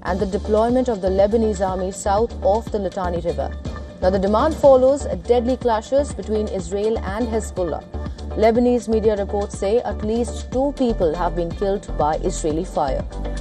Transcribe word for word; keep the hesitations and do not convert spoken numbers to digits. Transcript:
and the deployment of the Lebanese army south of the Litani River. Now, the demand follows deadly clashes between Israel and Hezbollah. Lebanese media reports say at least two people have been killed by Israeli fire.